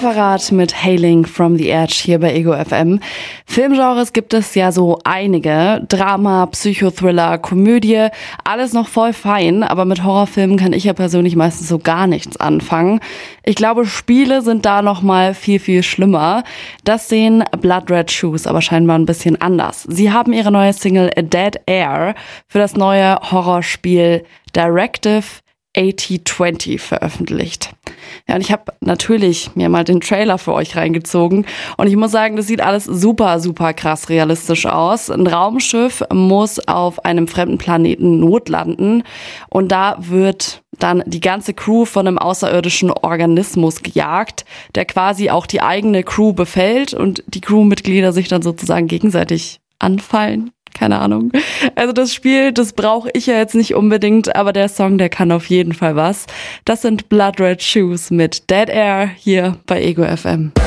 Apparat mit Hailing from the Edge hier bei Ego FM. Filmgenres gibt es ja so einige. Drama, Psychothriller, Komödie, alles noch voll fein. Aber mit Horrorfilmen kann ich ja persönlich meistens so gar nichts anfangen. Ich glaube, Spiele sind da noch mal viel, viel schlimmer. Das sehen Blood Red Shoes aber scheinbar ein bisschen anders. Sie haben ihre neue Single A Dead Air für das neue Horrorspiel Directive 8020 veröffentlicht. Ja, und ich habe natürlich mir mal den Trailer für euch reingezogen und ich muss sagen, das sieht alles super, super krass realistisch aus. Ein Raumschiff muss auf einem fremden Planeten notlanden und da wird dann die ganze Crew von einem außerirdischen Organismus gejagt, der quasi auch die eigene Crew befällt und die Crewmitglieder sich dann sozusagen gegenseitig anfallen. Keine Ahnung. Also das Spiel, das brauche ich ja jetzt nicht unbedingt, aber der Song, der kann auf jeden Fall was. Das sind Blood Red Shoes mit Dead Air hier bei Ego FM.